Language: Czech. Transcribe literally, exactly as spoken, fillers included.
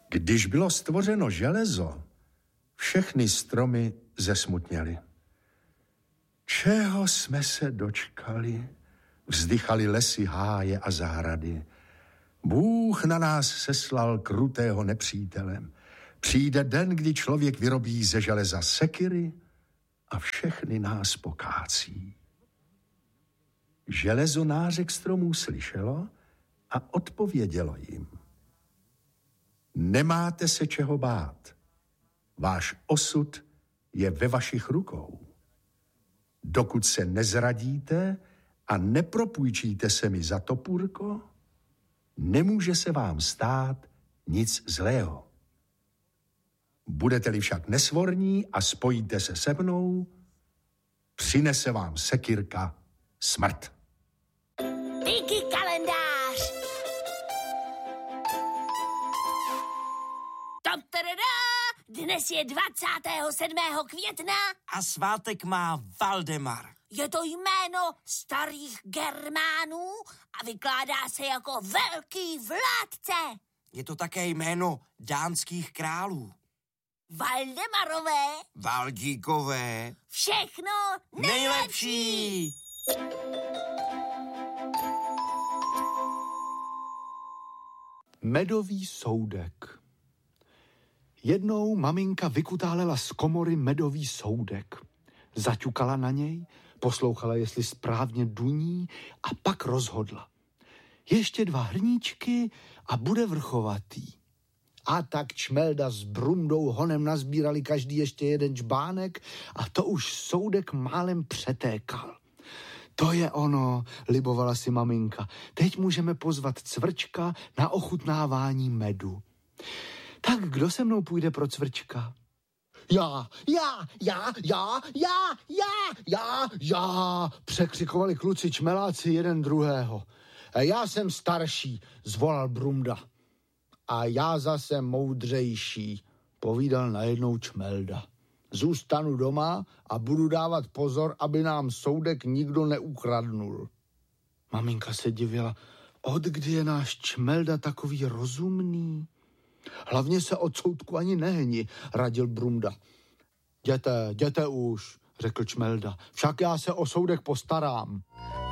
Když bylo stvořeno železo, všechny stromy zesmutněly. Čeho jsme se dočkali? Vzdychali lesy, háje a zahrady. Bůh na nás seslal krutého nepřítele. Přijde den, kdy člověk vyrobí ze železa sekyry a všechny nás pokácí. Železo nářek stromů slyšelo a odpovědělo jim. Nemáte se čeho bát. Váš osud je ve vašich rukou. Dokud se nezradíte a nepropůjčíte se mi za topůrko, nemůže se vám stát nic zlého. Budete-li však nesvorní a spojíte se se mnou, přinese vám sekyrka smrt. Díky kalendář! Top-tadadá! Dnes je dvacátého sedmého května. A svátek má Valdemar. Je to jméno starých Germánů a vykládá se jako velký vládce. Je to také jméno dánských králů. Valdemarové. Valdíkové. Všechno nejlepší. nejlepší. Medový soudek. Jednou maminka vykutálela z komory medový soudek. Zaťukala na něj, poslouchala, jestli správně duní a pak rozhodla. Ještě dva hrníčky a bude vrchovatý. A tak Čmelda s Brumdou honem nazbírali každý ještě jeden čbánek a to už soudek málem přetékal. To je ono, libovala si maminka. Teď můžeme pozvat Cvrčka na ochutnávání medu. Tak kdo se mnou půjde pro Cvrčka? Já, já, já, já, já, já, já, já, překřikovali kluci čmeláci jeden druhého. Já jsem starší, zvolal Brumda. A já zase moudřejší, povídal najednou Čmelda. Zůstanu doma a budu dávat pozor, aby nám soudek nikdo neukradnul. Maminka se divila, od kdy je náš Čmelda takový rozumný? Hlavně se od soudku ani nehni, radil Brumda. Jděte, jděte už, řekl Čmelda, však já se o soudek postarám.